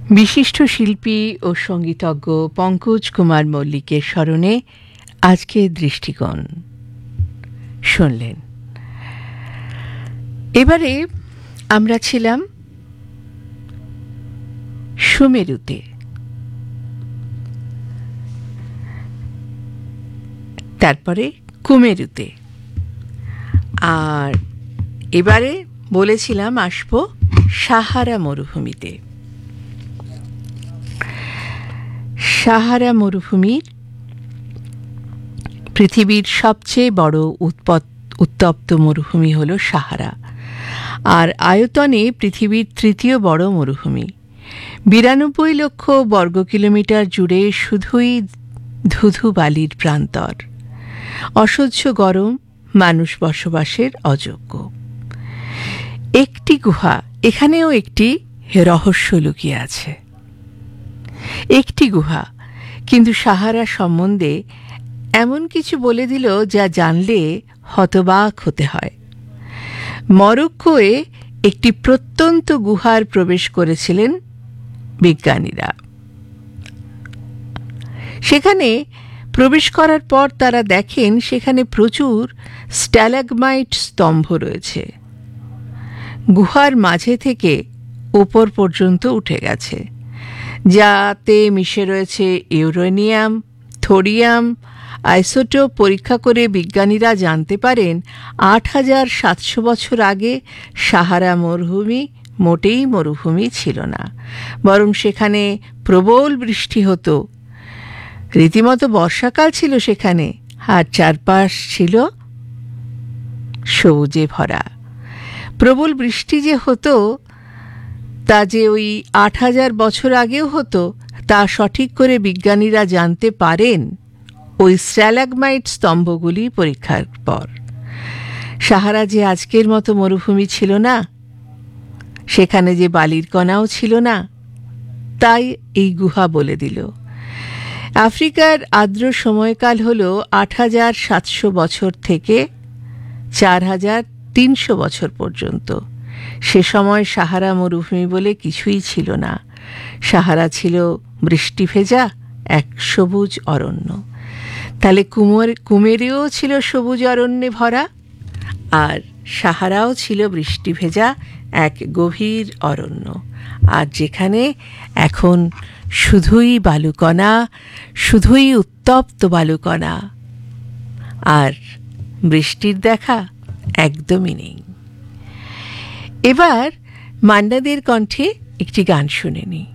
বিশিষ্ট শিল্পী ও সঙ্গীতজ্ঞ পঙ্কজ কুমার মল্লিকের স্মরণে আজকে দৃষ্টিকোণ শুনলেন। এবারে আমরা ছিলাম সুমেরুতে। তারপরে কুমেরুতে, আর এবারে বলেছিলাম আসবো সাহারা মরুভূমিতে। সাহারা মরুভূমির পৃথিবীর সবচেয়ে বড় উত্তপ্ত মরুভূমি হল সাহারা, আর আয়তনে পৃথিবীর তৃতীয় বড় মরুভূমি। 92 লক্ষ বর্গ কিলোমিটার জুড়ে শুধুই ধুধু বালির প্রান্তর, অসহ্য গরম, মানুষ বসবাসের অযোগ্য। একটি গুহা, এখানেও একটি রহস্য লুকিয়ে আছে। একটি গুহা, কিন্তু সাহারা সম্বন্ধে এমন কিছু বলে দিল যা জানলে হতবাক হতে হয়। মরক্কোয়ে একটি প্রত্যন্ত গুহার প্রবেশ করেছিলেন বিজ্ঞানীরা। সেখানে প্রবেশ করার পর তারা দেখেন সেখানে প্রচুর স্ট্যালাগমাইট স্তম্ভ রয়েছে, গুহার মাঝে থেকে উপর পর্যন্ত উঠে গেছে, যাতে মিশে রয়েছে ইউরেনিয়াম, থোরিয়াম, আইসোটোপ। পরীক্ষা করে বিজ্ঞানীরা জানতে পারেন 8700 বছর আগে সাহারা মরুভূমি মোটেই মরুভূমি ছিল না, বরং সেখানে প্রবল বৃষ্টি হতো, রীতিমতো বর্ষাকাল ছিল সেখানে, আর চারপাশ ছিল সবুজে ভরা। প্রবল বৃষ্টি যে হতো তা যে ওই 8000 বছর আগেও হতো তা সঠিক করে বিজ্ঞানীরা জানতে পারেন ওই স্ট্যালাগমাইট স্তম্ভগুলি পরীক্ষার পর। সাহারা যে আজকের মতো মরুভূমি ছিল না, সেখানে যে বালির কণাও ছিল না, তাই এই গুহা বলে দিল। আফ্রিকার আর্দ্র সময়কাল হল 8700 বছর থেকে 4300 বছর পর্যন্ত। সে সময় সাহারা মরুভূমি বলে কিছুই ছিল না। সাহারা ছিল বৃষ্টি ভেজা এক সবুজ অরণ্য। তাহলে কুমেরেও ছিল সবুজ অরণ্যে ভরা, আর সাহারাও ছিল বৃষ্টি ভেজা এক গভীর অরণ্য, আর যেখানে এখন শুধুই বালুকণা, শুধুই উত্তপ্ত বালুকণা, আর বৃষ্টির দেখা একদমই নেই। এবার মান্নাদের কণ্ঠে একটি গান শুনে নিই।